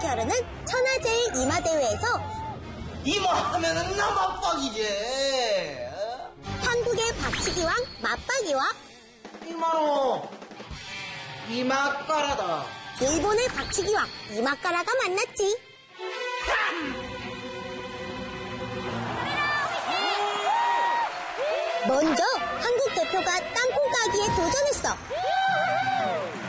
열리는 천하제일 이마대회에서 이마하면은 나 맞박이지. 한국의 박치기왕 맞박이와 이마로 이마까라다. 일본의 박치기왕 이마까라가 만났지. 먼저 한국 대표가 땅콩 까기에 도전했어.